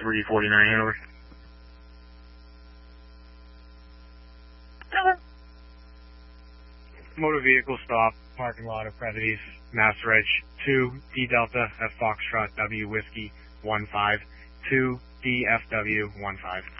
349 Hanover. Motor vehicle stop, parking lot of Previties, Mass Reg 2 D Delta F Foxtrot W Whiskey 15 2 DFW 15.